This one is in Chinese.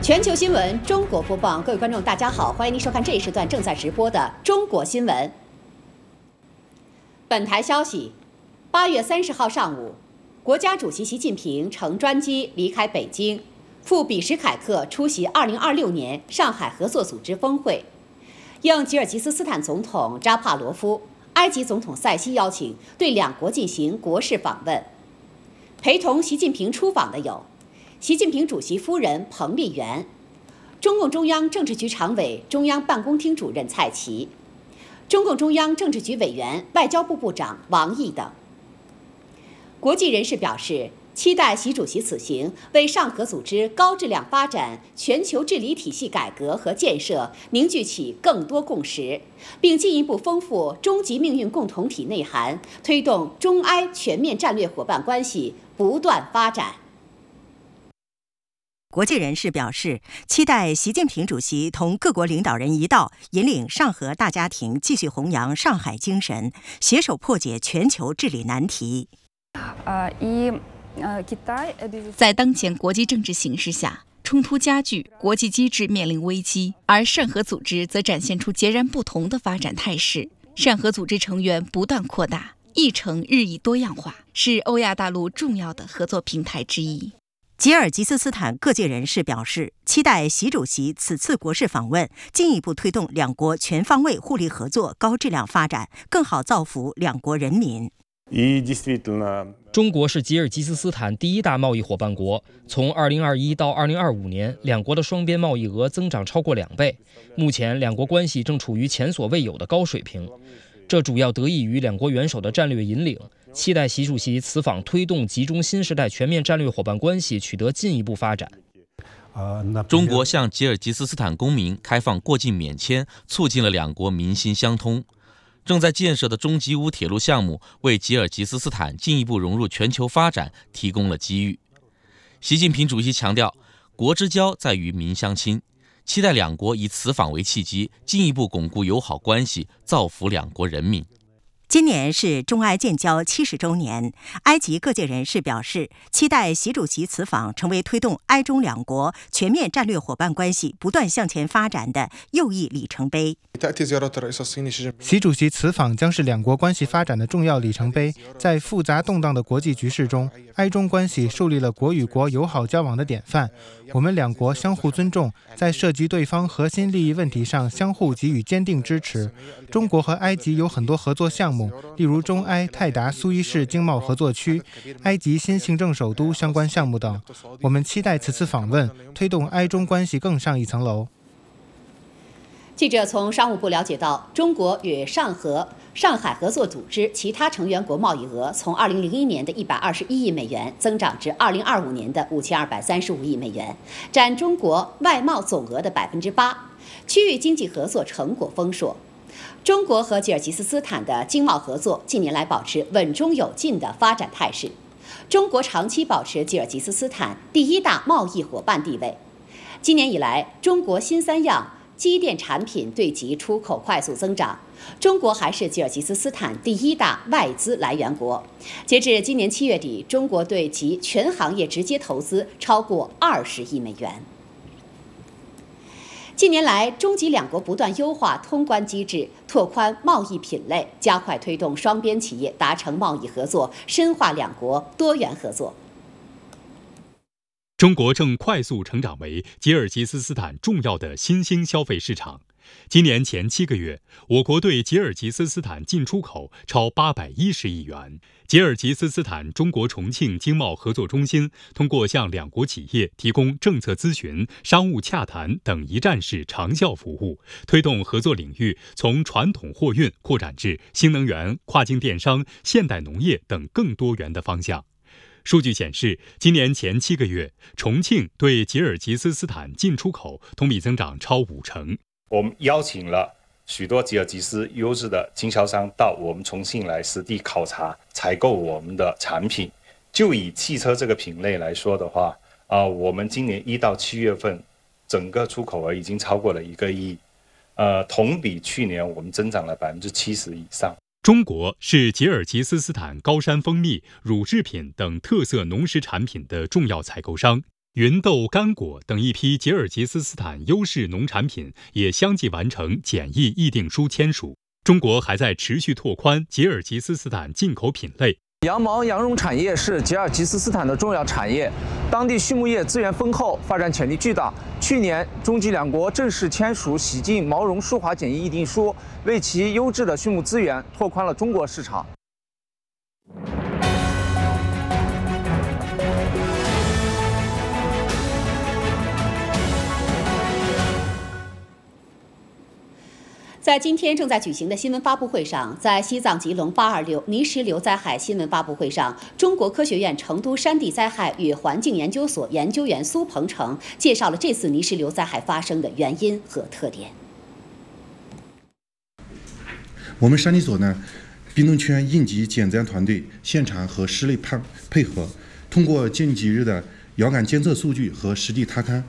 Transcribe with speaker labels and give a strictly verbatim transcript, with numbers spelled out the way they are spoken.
Speaker 1: 全球新闻中国播报，各位观众，大家好，欢迎您收看这一时段正在直播的中国新闻。本台消息，八月三十号上午，国家主席习近平乘专机离开北京，赴比什凯克出席二零二六年上海合作组织峰会。应吉尔吉斯斯坦总统扎帕罗夫、埃及总统塞西邀请，对两国进行国事访问。陪同习近平出访的有习近平主席夫人彭丽媛、中共中央政治局常委、中央办公厅主任蔡奇、中共中央政治局委员、外交部部长王毅等。国际人士表示，期待习主席此行为上合组织高质量发展、全球治理体系改革和建设凝聚起更多共识，并进一步丰富终极命运共同体内涵，推动中埃全面战略伙伴关系不断发展。
Speaker 2: 国际人士表示，期待习近平主席同各国领导人一道，引领上合大家庭继续弘扬上海精神，携手破解全球治理难题。
Speaker 3: 在当前国际政治形势下，冲突加剧，国际机制面临危机，而上合组织则展现出截然不同的发展态势。上合组织成员不断扩大，议程日益多样化，是欧亚大陆重要的合作平台之一。
Speaker 2: 吉尔吉斯斯坦各界人士表示，期待习主席此次国事访问进一步推动两国全方位互利合作高质量发展，更好造福两国人民。
Speaker 4: 中国是吉尔吉斯斯坦第一大贸易伙伴国，从二零二一到二零二五年，两国的双边贸易额增长超过两倍。目前，两国关系正处于前所未有的高水平，这主要得益于两国元首的战略引领。期待习主席此访推动集中新时代全面战略伙伴关系取得进一步发展。
Speaker 5: 中国向吉尔吉斯斯坦公民开放过境免签，促进了两国民心相通。正在建设的中吉乌铁路项目为吉尔吉斯斯坦进一步融入全球发展提供了机遇。习近平主席强调，国之交在于民相亲，期待两国以此访为契机，进一步巩固友好关系，造福两国人民。
Speaker 2: 今年是中埃建交七十周年，埃及各界人士表示，期待习主席此访成为推动埃中两国全面战略伙伴关系不断向前发展的又一里程碑。
Speaker 6: 习主席此访将是两国关系发展的重要里程碑。在复杂动荡的国际局势中，埃中关系树立了国与国友好交往的典范。我们两国相互尊重，在涉及对方核心利益问题上相互给予坚定支持。中国和埃及有很多合作项目，例如中埃泰达苏伊士经贸合作区、埃及新行政首都相关项目等。我们期待此次访问推动埃中关系更上一层楼。
Speaker 1: 记者从商务部了解到，中国与上合、上海合作组织其他成员国贸易额从二零零一年的一百二十一亿美元增长至二零二五年的五千二百三十五亿美元，占中国外贸总额的百分之八，区域经济合作成果丰硕。中国和吉尔吉斯斯坦的经贸合作近年来保持稳中有进的发展态势。中国长期保持吉尔吉斯斯坦第一大贸易伙伴地位。今年以来，中国新三样机电产品对吉出口快速增长，中国还是吉尔吉斯斯坦第一大外资来源国。截至今年七月底，中国对吉全行业直接投资超过二十亿美元。近年来，中吉两国不断优化通关机制，拓宽贸易品类，加快推动双边企业达成贸易合作，深化两国多元合作。
Speaker 7: 中国正快速成长为吉尔吉斯斯坦重要的新兴消费市场。今年前七个月，我国对吉尔吉斯斯坦进出口超八百一十亿元。吉尔吉斯斯坦中国重庆经贸合作中心通过向两国企业提供政策咨询、商务洽谈等一站式长效服务，推动合作领域从传统货运扩展至新能源、跨境电商、现代农业等更多元的方向。数据显示，今年前七个月，重庆对吉尔吉斯斯坦进出口同比增长超五成。
Speaker 8: 我们邀请了许多吉尔吉斯优质的经销商到我们重庆来实地考察、采购我们的产品。就以汽车这个品类来说的话，啊、呃，我们今年一到七月份，整个出口额已经超过了一个亿，呃，同比去年我们增长了百分之七十以上。
Speaker 7: 中国是吉尔吉斯斯坦高山蜂蜜、乳制品等特色农食产品的重要采购商。 芸豆、干果等一批吉尔吉斯斯坦优势农产品也相继完成检疫议定书签署。中国还在持续拓宽吉尔吉斯斯坦进口品类。
Speaker 9: 羊毛、羊绒产业是吉尔吉斯斯坦的重要产业，当地畜牧业资源丰厚，发展潜力巨大。去年，中吉两国正式签署洗净毛绒舒华检疫议定书，为其优质的畜牧资源拓宽了中国市场。
Speaker 1: 在今天正在举行的新闻发布会上，在西藏吉隆八二六泥石流灾害新闻发布会上，中国科学院成都山地灾害与环境研究所研究员苏鹏程介绍了这次泥石流灾害发生的原因和特点。
Speaker 10: 我们山地所呢，冰冻圈应急减灾团队现场和室内配配合，通过近几日的遥感监测数据和实地踏勘，